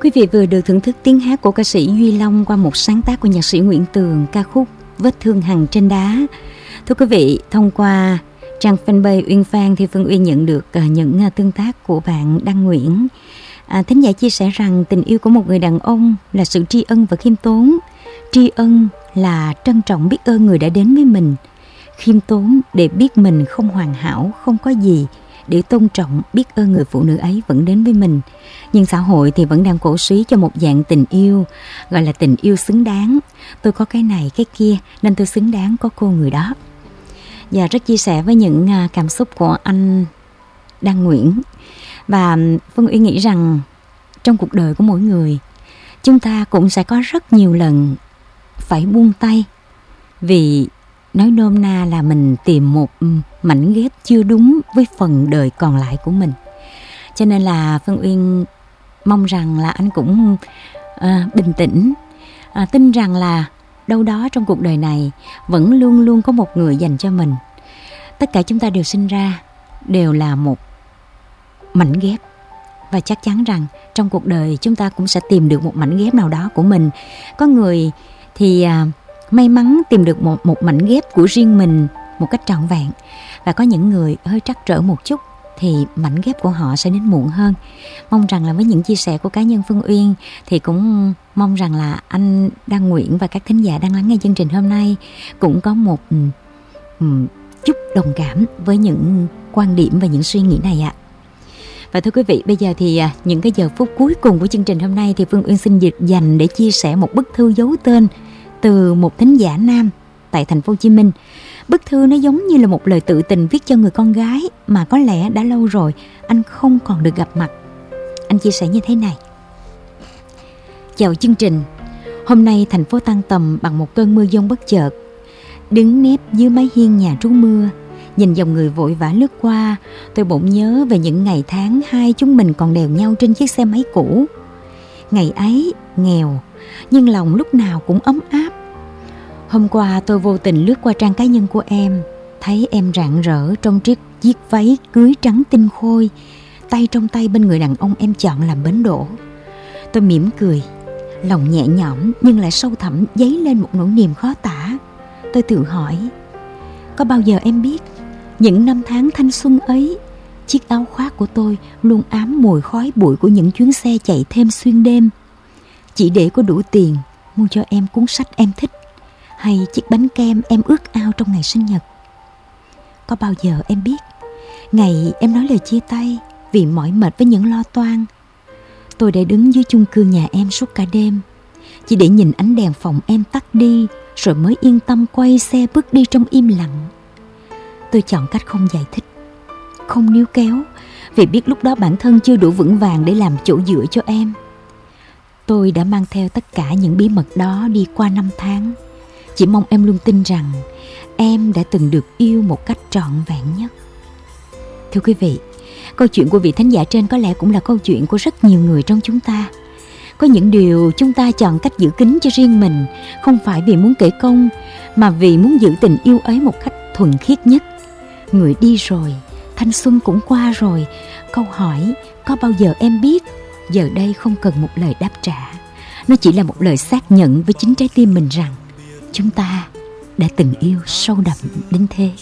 Quý vị vừa được thưởng thức tiếng hát của ca sĩ Duy Long qua một sáng tác của nhạc sĩ Nguyễn Tường, ca khúc Vết thương hằn trên đá. Thưa quý vị, thông qua trang fanpage Uyên Phan thì Phương Uyên nhận được những tương tác của bạn Đăng Nguyễn. Thính giả chia sẻ rằng tình yêu của một người đàn ông là sự tri ân và khiêm tốn. Tri ân là trân trọng biết ơn người đã đến với mình. Khiêm tốn để biết mình không hoàn hảo, không có gì, để tôn trọng biết ơn người phụ nữ ấy vẫn đến với mình. Nhưng xã hội thì vẫn đang cổ suý cho một dạng tình yêu gọi là tình yêu xứng đáng. Tôi có cái này cái kia nên tôi xứng đáng có cô người đó. Và rất chia sẻ với những cảm xúc của anh Đăng Nguyễn. Và Phương Uyên nghĩ rằng trong cuộc đời của mỗi người, chúng ta cũng sẽ có rất nhiều lần phải buông tay, vì nói nôm na là mình tìm một mảnh ghép chưa đúng với phần đời còn lại của mình. Cho nên là Phương Uyên mong rằng là anh cũng bình tĩnh, tin rằng là đâu đó trong cuộc đời này vẫn luôn luôn có một người dành cho mình. Tất cả chúng ta đều sinh ra đều là một mảnh ghép, và chắc chắn rằng trong cuộc đời chúng ta cũng sẽ tìm được một mảnh ghép nào đó của mình. Có người thì may mắn tìm được một mảnh ghép của riêng mình một cách trọn vẹn, và có những người hơi trắc trở một chút thì mảnh ghép của họ sẽ đến muộn hơn. Mong rằng là với những chia sẻ của cá nhân Phương Uyên thì cũng mong rằng là anh Đăng Nguyễn và các thính giả đang lắng nghe chương trình hôm nay cũng có một chút đồng cảm với những quan điểm và những suy nghĩ này ạ. Và thưa quý vị, bây giờ thì những cái giờ phút cuối cùng của chương trình hôm nay thì Phương Uyên xin dành để chia sẻ một bức thư giấu tên từ một thính giả nam tại thành phố Hồ Chí Minh. Bức thư nó giống như là một lời tự tình viết cho người con gái mà có lẽ đã lâu rồi anh không còn được gặp mặt. Anh chia sẻ như thế này: chào chương trình, hôm nay thành phố tan tầm bằng một cơn mưa giông bất chợt. Đứng nép dưới mái hiên nhà trú mưa, nhìn dòng người vội vã lướt qua, tôi bỗng nhớ về những ngày tháng hai chúng mình còn đèo nhau trên chiếc xe máy cũ. Ngày ấy nghèo nhưng lòng lúc nào cũng ấm áp. Hôm qua tôi vô tình lướt qua trang cá nhân của em, thấy em rạng rỡ trong chiếc váy cưới trắng tinh khôi, tay trong tay bên người đàn ông em chọn làm bến đỗ. Tôi mỉm cười, lòng nhẹ nhõm nhưng lại sâu thẳm dấy lên một nỗi niềm khó tả. Tôi tự hỏi, có bao giờ em biết những năm tháng thanh xuân ấy, chiếc áo khoác của tôi luôn ám mùi khói bụi của những chuyến xe chạy thêm xuyên đêm, chỉ để có đủ tiền mua cho em cuốn sách em thích, hay chiếc bánh kem em ước ao trong ngày sinh nhật. Có bao giờ em biết ngày em nói lời chia tay vì mỏi mệt với những lo toan, tôi đã đứng dưới chung cư nhà em suốt cả đêm, chỉ để nhìn ánh đèn phòng em tắt đi, rồi mới yên tâm quay xe bước đi trong im lặng. Tôi chọn cách không giải thích, không níu kéo, vì biết lúc đó bản thân chưa đủ vững vàng để làm chỗ dựa cho em. Tôi đã mang theo tất cả những bí mật đó đi qua năm tháng, chỉ mong em luôn tin rằng em đã từng được yêu một cách trọn vẹn nhất. Thưa quý vị, câu chuyện của vị thính giả trên có lẽ cũng là câu chuyện của rất nhiều người trong chúng ta. Có những điều chúng ta chọn cách giữ kín cho riêng mình, không phải vì muốn kể công, mà vì muốn giữ tình yêu ấy một cách thuần khiết nhất. Người đi rồi, thanh xuân cũng qua rồi. Câu hỏi có bao giờ em biết giờ đây không cần một lời đáp trả, nó chỉ là một lời xác nhận với chính trái tim mình rằng chúng ta đã từng yêu sâu đậm đến thế.